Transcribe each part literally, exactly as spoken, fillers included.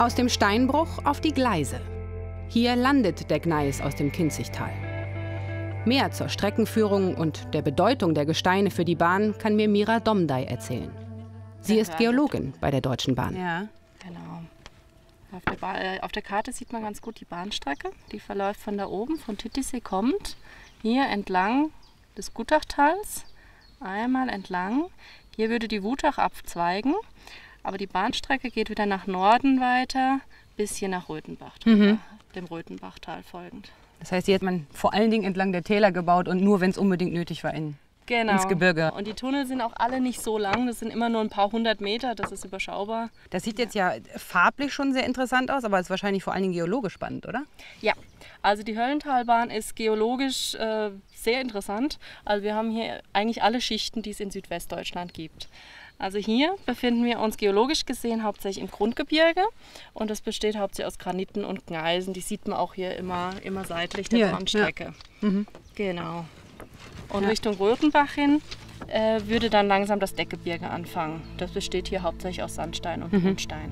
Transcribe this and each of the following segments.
Aus dem Steinbruch auf die Gleise. Hier landet der Gneis aus dem Kinzigtal. Mehr zur Streckenführung und der Bedeutung der Gesteine für die Bahn kann mir Mira Domdai erzählen. Sie ist Geologin bei der Deutschen Bahn. Ja, genau. Auf der, ba äh, auf der Karte sieht man ganz gut die Bahnstrecke. Die verläuft von da oben, von Titisee kommt, hier entlang des Gutachtals, einmal entlang. Hier würde die Wutach abzweigen, aber die Bahnstrecke geht wieder nach Norden weiter, bis hier nach Röthenbach, Mhm. dem Röthenbachtal folgend. Das heißt, hier hat man vor allen Dingen entlang der Täler gebaut und nur, wenn es unbedingt nötig war, in, Genau. ins Gebirge. Und die Tunnel sind auch alle nicht so lang, das sind immer nur ein paar hundert Meter, das ist überschaubar. Das sieht jetzt ja farblich schon sehr interessant aus, aber ist wahrscheinlich vor allen Dingen geologisch spannend, oder? Ja, also die Höllentalbahn ist geologisch äh, sehr interessant. Also wir haben hier eigentlich alle Schichten, die es in Südwestdeutschland gibt. Also hier befinden wir uns geologisch gesehen hauptsächlich im Grundgebirge und das besteht hauptsächlich aus Graniten und Gneisen. Die sieht man auch hier immer, immer seitlich der Hier, Bahnstrecke. Ja. Mhm. Genau. Und Ja. Richtung Röthenbach hin äh, würde dann langsam das Deckgebirge anfangen. Das besteht hier hauptsächlich aus Sandstein und Mhm. Grundstein.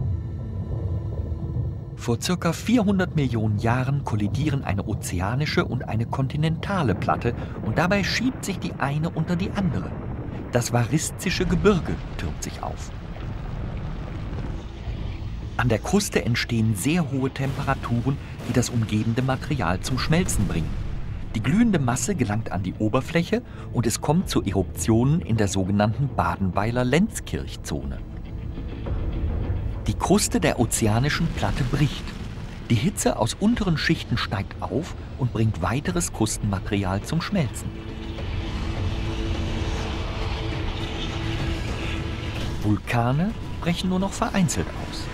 Vor circa vierhundert Millionen Jahren kollidieren eine ozeanische und eine kontinentale Platte und dabei schiebt sich die eine unter die andere. Das Varistische Gebirge türmt sich auf. An der Kruste entstehen sehr hohe Temperaturen, die das umgebende Material zum Schmelzen bringen. Die glühende Masse gelangt an die Oberfläche und es kommt zu Eruptionen in der sogenannten Badenweiler-Lenzkirch-Zone. Die Kruste der ozeanischen Platte bricht. Die Hitze aus unteren Schichten steigt auf und bringt weiteres Krustenmaterial zum Schmelzen. Vulkane brechen nur noch vereinzelt aus.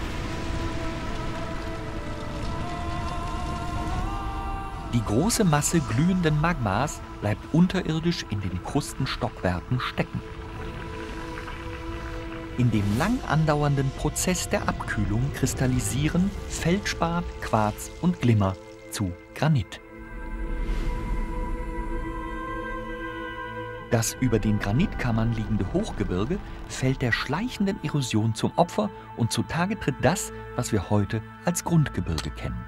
Die große Masse glühenden Magmas bleibt unterirdisch in den Krustenstockwerken stecken. In dem lang andauernden Prozess der Abkühlung kristallisieren Feldspat, Quarz und Glimmer zu Granit. Das über den Granitkammern liegende Hochgebirge fällt der schleichenden Erosion zum Opfer und zutage tritt das, was wir heute als Grundgebirge kennen.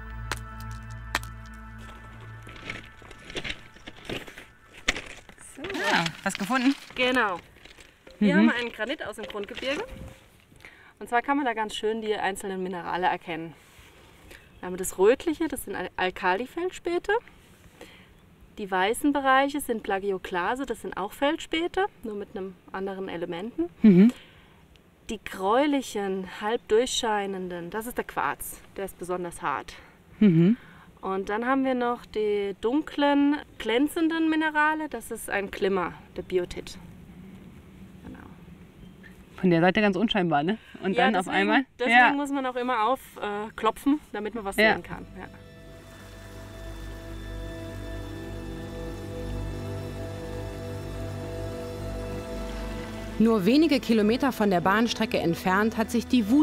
So. Ja, hast gefunden? Genau. Hier Mhm. haben wir einen Granit aus dem Grundgebirge. Und zwar kann man da ganz schön die einzelnen Minerale erkennen. Da haben wir das Rötliche, das sind Al- Alkalifeldspäte. Die weißen Bereiche sind Plagioklase, das sind auch Feldspäte, nur mit einem anderen Elementen. Mhm. Die gräulichen, halb durchscheinenden, das ist der Quarz, der ist besonders hart. Mhm. Und dann haben wir noch die dunklen, glänzenden Minerale, das ist ein Glimmer, der Biotit. Genau. Von der Seite ganz unscheinbar, ne? Und Ja, dann auf deswegen, einmal. Deswegen ja. muss man auch immer aufklopfen, äh, klopfen, damit man was Ja. sehen kann. Ja. Nur wenige Kilometer von der Bahnstrecke entfernt hat sich die Wutach